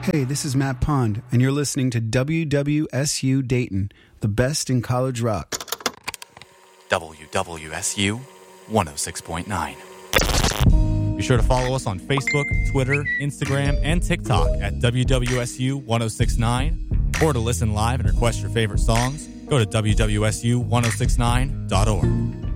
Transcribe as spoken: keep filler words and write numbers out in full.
Hey, this is Matt Pond, and you're listening to W W S U Dayton, the best in college rock. W W S U one oh six point nine. Be sure to follow us on Facebook, Twitter, Instagram, and TikTok at W W S U one oh six nine. Or to listen live and request your favorite songs, go to W W S U ten sixty-nine dot org.